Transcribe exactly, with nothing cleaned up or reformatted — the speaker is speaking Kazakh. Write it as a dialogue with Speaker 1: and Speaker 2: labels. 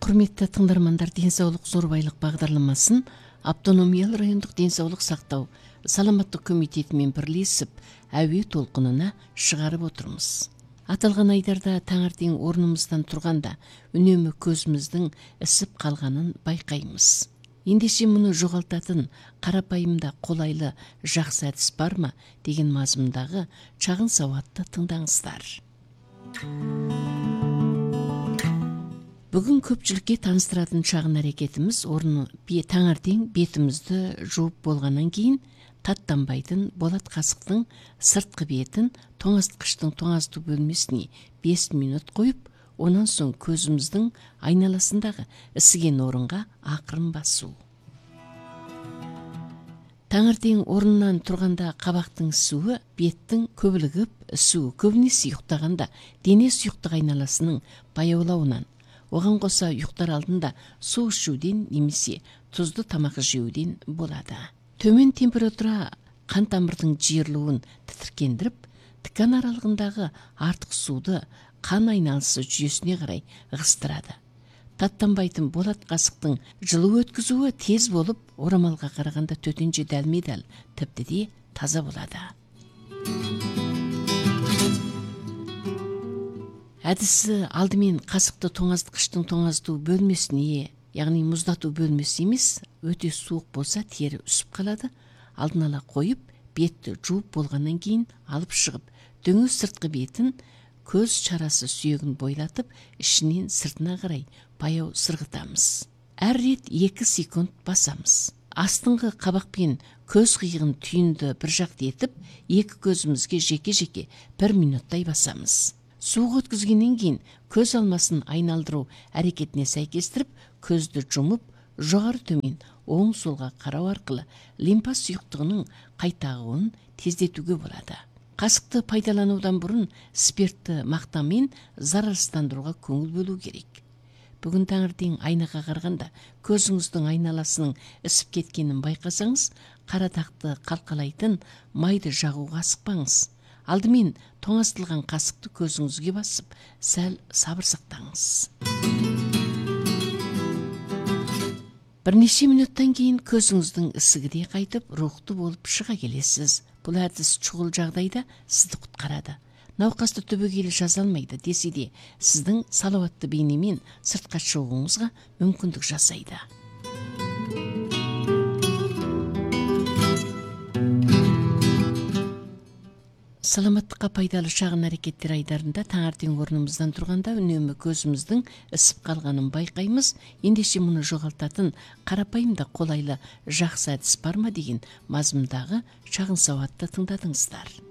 Speaker 1: Құрметті тыңдармандар, денсаулық зор байлық бағдарламасын автономиялы райондық денсаулық сақтау саламаттық комитетімен бірлесіп әуе толқынына шығарып отырмыз. Аталған айдарда таңертең орнымыздан тұрғанда үнемі көзіміздің ісіп қалғанын байқаймыз. Ендеше мұны жоғалтатын қарапайымда қолайлы жақсы әдіс бар ма деген мазмұндағы шағын сауатты тыңдаңыздар. Бүгін көпшілікке таныстыратын шағын әрекетіміз орны таңертең бетімізді жуып болғаннан кейін таттанбайтын болат қасықтың сыртқы бетін тоңазытқыштың тоңазыту бөлмесіне бес минут қойып, онан соң көзіміздің айналасындағы ісіген орынға ақырын басу. Таңертең орнынан тұрғанда қабақтың ісуі, беттің көбілігіп ісуі, көбінесе ұйықтағанда дене сұйықтық айналасының баяулауынан, оған қоса ұйықтар алдында су ішуден немесе тұзды тамақ жеуден болады. Төмен температура қан тамырдың жиырылуын тітіркендіріп, тікан аралығындағы артық суды қан айналысы жүйесіне қарай ығыстырады. Таттанбайтын болат қасықтың жылу өткізуі тез болып, орамалға қарағанда төтенше дәлме-дәл, тіпті де таза болады. Әдісі алдымен қасықты тоңазытқыштың тоңазыту бөлмесіне, яғни мұздату бөлмесі емес, өте суық болса тері үсіп қалады. Алдын ала қойып, бетті жуып болғаннан кейін алып шығып, дөңіз сыртқы бетін көз шарасы сүйегін бойлатып, ішінен сыртына қарай баяу сырғытамыз. Әр рет екі секунд басамыз. Астыңғы қабақпен көз қиығын түйінді бір жақты етіп, екі көзімізге жеке-жеке бір минуттай басамыз. Суық өткізгеннен кейін көз алмасын айналдыру әрекетіне сәйкестіріп, көзді жұмып, жоғары төмен оң солға қарау арқылы лимфа сұйықтығының қайтағуын тездетуге болады. Қасықты пайдаланудан бұрын спиртті мақтамен зарарсыздандыруға көңіл бөлу керек. Бүгін таңертең айнаға қарағанда көзіңіздің айналасының ісіп кеткенін байқасаңыз, қара тақты қалқалайтын майды жағуға асықпаңыз. Алдымен тоңазытылған қасықты көзіңізге басып, сәл сабыр сақтаңыз. Бірнеше минуттан кейін көзіңіздің ісігі де қайтып, рухты болып шыға келесіз. Бұл әдіс шұғыл жағдайда сізді құтқарады. Науқасты түбегейлі жаза алмайды десе де, сіздің салауатты бейнемен сыртқа шығуыңызға мүмкіндік жасайды. Саламаттыққа пайдалы шағын әрекеттер айдарында таңертең орнымыздан тұрғанда үнемі көзіміздің ісіп қалғанын байқаймыз. Ендеше мұны жоғалтатын қарапайымда қолайлы жақсы әдіс бар ма деген мазмұндағы шағын сауатты тыңдадыңыздар.